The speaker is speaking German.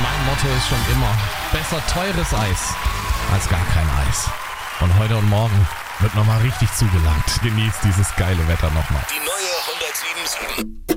Mein Motto ist schon immer, besser teures Eis als gar kein Eis. Und heute und morgen wird nochmal richtig zugelangt. Genießt dieses geile Wetter nochmal. Die neue 107.7.